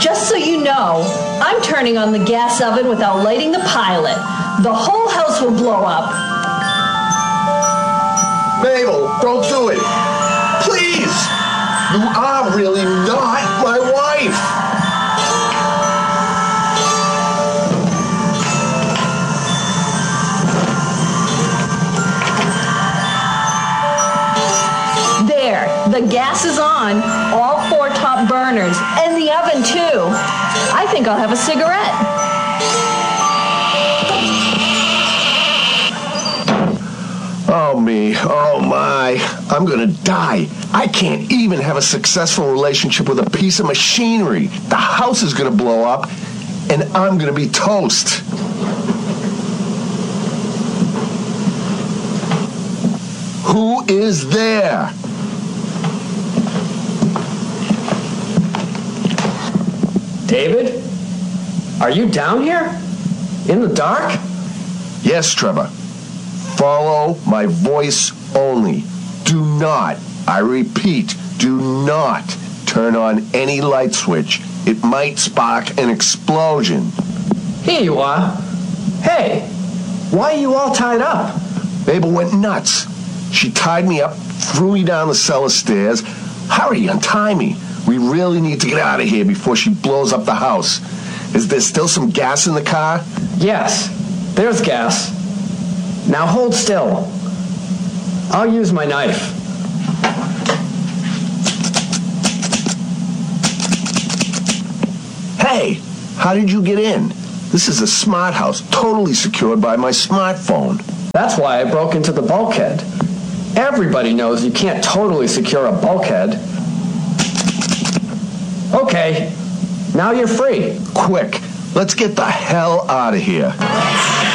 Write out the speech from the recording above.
Just so you know, I'm turning on the gas oven without lighting the pilot. The whole house will blow up. Mabel, don't do it. Please. You are really not my wife. There, the gas is on, all 4 top burners, and the oven too. I think I'll have a cigarette. Oh me, oh my, I'm gonna die. I can't even have a successful relationship with a piece of machinery. The house is gonna blow up, and I'm gonna be toast. Who is there? David? Are you down here? In the dark? Yes, Trevor. Follow my voice only. Do not, I repeat, do not turn on any light switch. It might spark an explosion. Here you are. Hey, why are you all tied up? Mabel went nuts. She tied me up, threw me down the cellar stairs. Hurry, untie me. We really need to get out of here before she blows up the house. Is there still some gas in the car? Yes, there's gas. Now hold still. I'll use my knife. Hey, how did you get in? This is a smart house, totally secured by my smartphone. That's why I broke into the bulkhead. Everybody knows you can't totally secure a bulkhead. Okay, now you're free. Quick, let's get the hell out of here.